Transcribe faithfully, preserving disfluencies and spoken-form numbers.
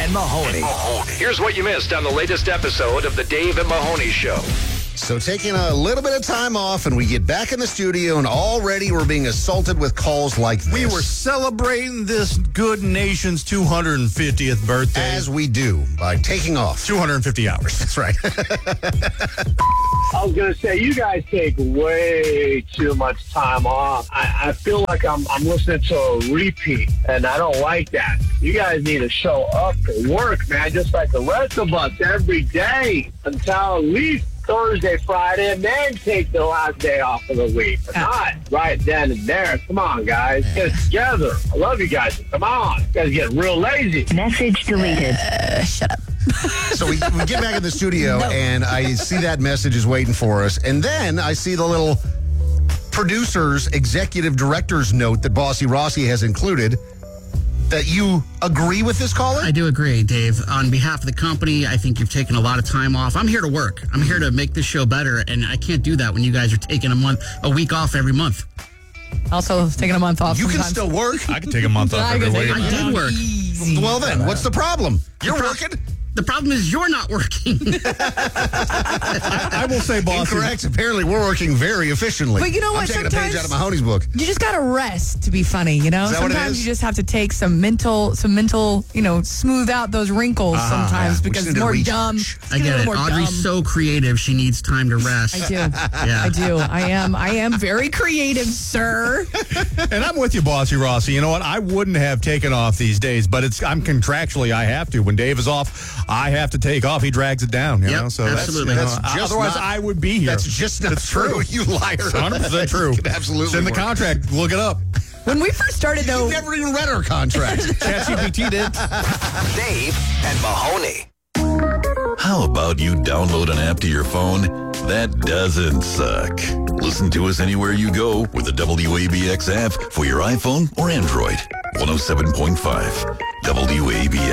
and Mahoney. Here's what you missed on the latest episode of the Dave and Mahoney Show. So taking a little bit of time off, and we get back in the studio, and already we're being assaulted with calls like this. We were celebrating this good nation's two hundred fiftieth birthday. As we do, by taking off. two hundred fifty hours. That's right. I was going to say, you guys take way too much time off. I, I feel like I'm, I'm listening to a repeat, and I don't like that. You guys need to show up for work, man, just like the rest of us every day until at least Thursday, Friday, and then take the last day off of the week. But not right then and there. Come on, guys. Get it together. I love you guys. Come on. You guys get real lazy. Message deleted. Uh, shut up. So we, we get back in the studio, no. and I see that message is waiting for us. And then I see the little producer's executive director's note that Bossy Rossi has included. That you agree with this caller? I do agree, Dave. On behalf of the company, I think you've taken a lot of time off. I'm here to work. I'm here to make this show better, and I can't do that when you guys are taking a month, a week off every month. Also, taking a month off. You sometimes. can still work. I can take a month off every week. I did work. Easy. Well, then, what's the problem? You're pro- working. The problem is you're not working. I will say, boss. Incorrect. Apparently, we're working very efficiently. But you know what? I'm taking Sometimes a page out of Mahoney's book. You just got to rest to be funny, you know? Is that what it Sometimes is? you just have to take some mental, some mental, you know, smooth out those wrinkles Uh-huh, sometimes yeah. We because just it's need to more recharge. dumb. I get it. More Audrey's dumb. so creative, she needs time to rest. I do. Yeah. I do. I am. I am very creative, sir. And I'm with you, Bossy Rossi. You know what? I wouldn't have taken off these days, but it's I'm contractually I have to. When Dave is off, I have to take off. He drags it down. You Yep, know, so absolutely. That's, you know, That's just otherwise not- I would be here. That's just not It's true. You liar. It's one hundred percent true. It could absolutely It's in the work. contract. Look it up. When we first started, though, You never even read our contract. ChatGPT did. Dave and Mahoney. How about you download an app to your phone that doesn't suck? Listen to us anywhere you go with the W A B X app for your iPhone or Android. one oh seven point five W A B X.